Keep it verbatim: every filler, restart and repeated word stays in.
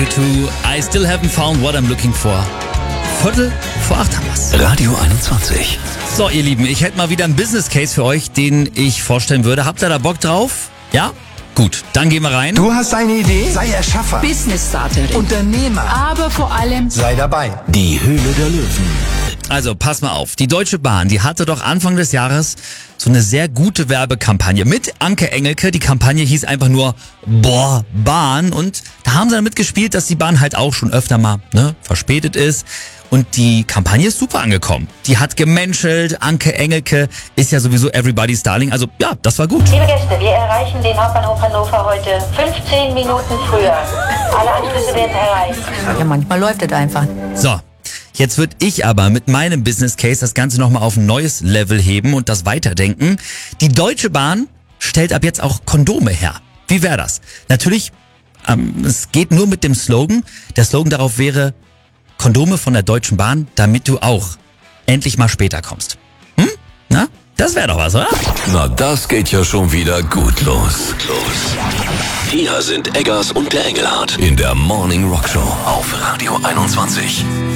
Michael two, I still haven't found what I'm looking for. Viertel vor acht haben wir's. Radio einundzwanzig. So, ihr Lieben, ich hätte mal wieder einen Business Case für euch, den ich vorstellen würde. Habt ihr da Bock drauf? Ja? Gut, dann gehen wir rein. Du hast eine Idee? Sei Erschaffer. Business Starterin. Unternehmer. Aber vor allem Sei dabei. Die Höhle der Löwen. Also, pass mal auf. Die Deutsche Bahn, die hatte doch Anfang des Jahres so eine sehr gute Werbekampagne mit Anke Engelke. Die Kampagne hieß einfach nur Boah, Bahn. Und da haben sie damit gespielt, dass die Bahn halt auch schon öfter mal ne, verspätet ist. Und die Kampagne ist super angekommen. Die hat gemenschelt. Anke Engelke ist ja sowieso everybody's darling. Also ja, das war gut. Liebe Gäste, wir erreichen den Hauptbahnhof Hannover heute fünfzehn Minuten früher. Alle Anschlüsse werden erreicht. ja, manchmal läuft es einfach. So, jetzt würde ich aber mit meinem Business Case das Ganze nochmal auf ein neues Level heben und das weiterdenken. Die Deutsche Bahn stellt ab jetzt auch Kondome her. Wie wäre das? Natürlich, ähm, es geht nur mit dem Slogan. Der Slogan darauf wäre Kondome von der Deutschen Bahn, damit du auch endlich mal später kommst. Hm? Na, das wäre doch was, oder? Na, das geht ja schon wieder gut los. los. Hier sind Eggers und der Engelhardt in der Morning Rock Show auf Radio einundzwanzig.